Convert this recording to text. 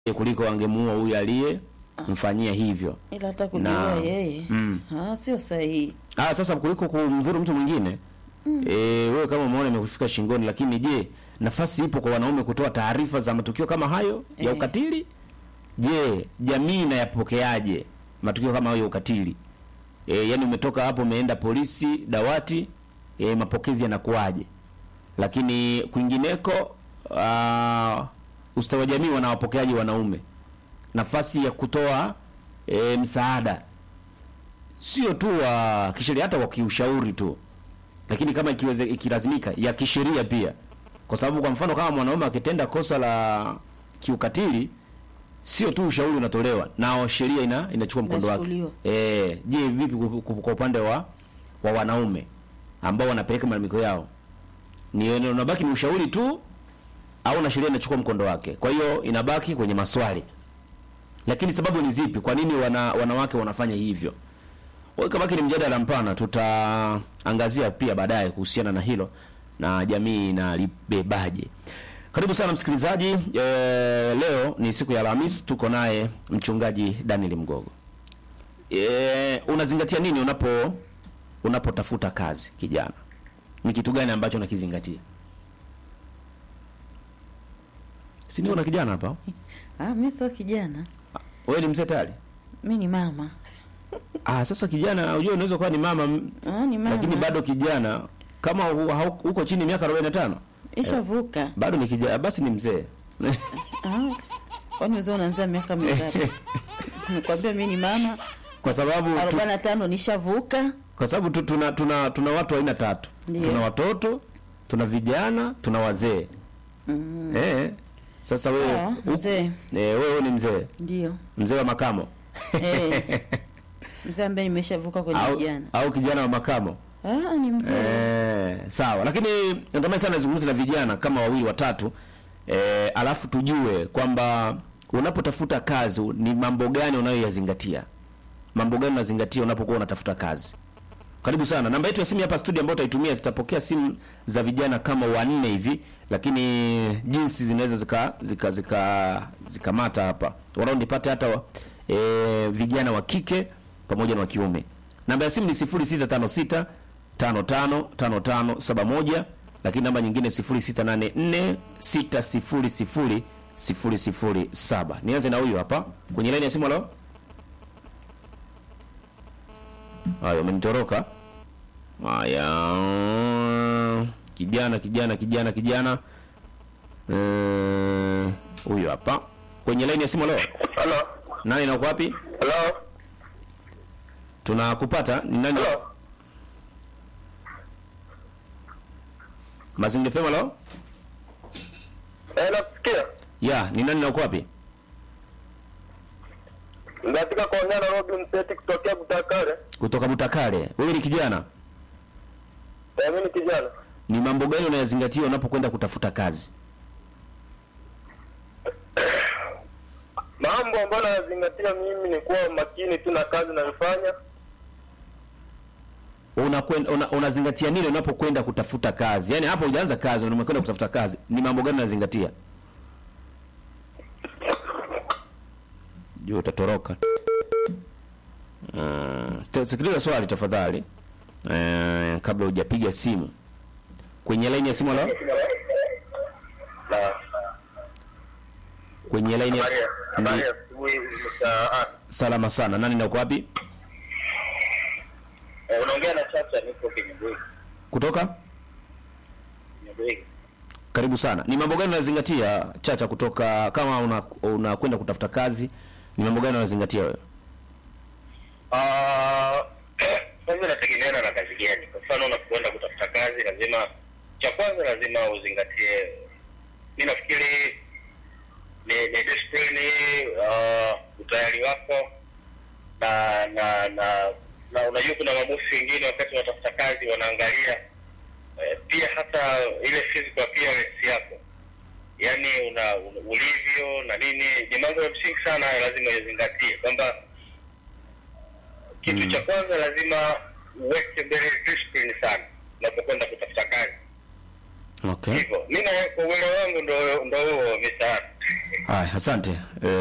kuliko angemuua huyu aliye mfanyia hivyo. Ila hata kujua yeye. Sio sahihi. Sasa kuliko kumdhuru mtu mwingine. Wewe kama umeona imekufika shingoni, lakini je, nafasi ipo kwa wanaume kutoa taarifa za matukio kama hayo ya ukatili? Je, jamii inayapokeaje matukio kama hayo ya ukatili? Yaani umetoka hapo umeenda polisi, dawati, mapokezi yanakuaje? Lakini kwingineko ustawi wa jamii wanawapokeaje wanaume? Nafasi ya kutoa msaada sio tu wa kisheria, hata wa kiushauri tu, lakini kama ikilazimika ya kisheria pia, kwa sababu kwa mfano kama mwanaume akitenda kosa la kiukatili, sio tu ushauri unatolewa, na sheria inachukua mkondo wake. Je, vipi kwa upande wa wanaume ambao wanapeleka malalamiko yao? Ni unabaki ni ushauri tu au na sheria inachukua mkondo wake? Kwa hiyo inabaki kwenye maswali. Lakini sababu ni zipi? Kwa nini wanawake wanafanya hivyo? Kabaki ni mjadala mpana, tutaangazia pia baadaye kuhusiana na hilo na jamii inalibebaje. Karibu sana msikilizaji. Leo ni siku ya Alhamisi, tuko naye mchungaji Daniel Mgogo. Unazingatia nini unapotafuta kazi kijana? Ni kitu gani ambacho unakizingatia? Si niona kijana hapa? Mimi sio kijana. Wewe ni mzee tayari? Mimi ni mama. Sasa kijana, unajua unaweza kuwa ni mama, ni mama. Lakini bado kijana kama huko chini miaka 45. Ishavuka. Bado ni kijana, basi ni mzee. Kwani mzee unaanza miaka mingapi? Nikwambia mimi ni mama. Kwa sababu 45 nishavuka. Kwa sababu tuna watu aina tatu. Tuna watoto, tuna vijana, tuna wazee. Sasa wewe mzee. Wewe ni mzee. Ndio. Mzee wa makamo. Mzee ambaye nimeshavuka kwenye vijana. Au kijana wa makamo. Ni mzee. Sawa. Lakini natamani sana nizungumze na vijana kama wawili watatu. Alafu tujue kwamba unapotafuta kazi ni mambo gani unayoyazingatia. Mambo gani unazingatia unapokuwa unatafuta kazi? Karibu sana. Namba yetu ya simu hapa studio ambayo tutaitumia, tutapokea simu za vijana kama 4 hivi, lakini jinsi zinaweza zikamata hapa. Wanaonipata hata vijana wa kike pamoja na wa kiume. Namba ya simu ni 0656 555571, lakini namba nyingine 0684 600 007. Nianze na huyu hapa kwenye line ya simu. Halo. Hayo umenitoroka. Haya. Kijana. Huyu hapa kwenye line ya simu. Halo. Halo. Nani na uko wapi? Halo. Tunakupata. Ni nani? Halo. Mazingira FM. Halo. Nakusikia. Ni nani na uko wapi? Nataka kuongea na Robin Seti kutokea Butakale. Kutoka Butakale. Wewe ni kijana? Mimi ni kijana. Ni mambo gani unayazingatia unapokwenda kutafuta kazi? Mambo ambayo nazingatia mimi ni kuwa makini tu na kazi ninayofanya. Unazingatia nini unapokwenda kutafuta kazi? Yaani hapo hujaanza kazi, unakwenda kutafuta kazi. Ni mambo gani unazingatia? Jua utatoroka. Sikiliza swali tafadhali. Kabla hujapiga simu. Kwenye line ya simu. Halo. Kwenye line ya salama sana. Nani na uko wapi? Unaongea na Chacha, niko Kinyabwege. Kutoka? Kinyabwege. Karibu sana. Ni mambo gani unazingatia Chacha kutoka kama unakwenda kutafuta kazi? Ni mambo gani unazingatia wewe? Kwanza nategemeana na kazi gani. Kwa mfano unapokwenda kutafuta kazi lazima uzingatie. Mimi nafikiri ni discipline, utayari wako na unajua kuna mabosi wengine wakati unatafuta kazi wanaangalia pia hata ile physical appearance yako. Yaani ulivyo na nini, ni mambo ya msingi sana lazima uzingatie. Kwamba kitu cha kwanza lazima uweke mbele discipline sana unapokwenda kutafuta kazi. Okay. Hivyo. Mimi kwa uelewa wangu ndo huo misaada. Haya, asante.